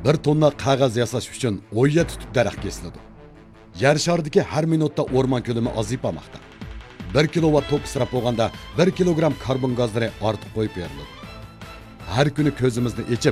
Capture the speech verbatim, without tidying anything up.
bir tonna qog'oz yasash uchun o'yya tutib daraxt kesiladi. Yer shardagi har minutda o'rmon ko'lami ozayib bormoqda. bir kilovat tok israf bo'lganda bir kilogramm karbon gazlari ortiq qo'yib beriladi. Har kuni ko'zimizni ochib